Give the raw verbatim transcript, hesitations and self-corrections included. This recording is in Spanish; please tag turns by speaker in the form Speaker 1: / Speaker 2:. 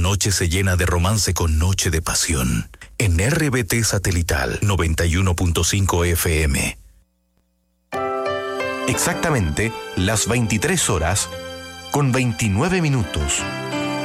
Speaker 1: noche se llena de romance con Noche de Pasión. En R B T Satelital noventa y uno punto cinco F M.
Speaker 2: Exactamente las veintitrés horas con veintinueve minutos.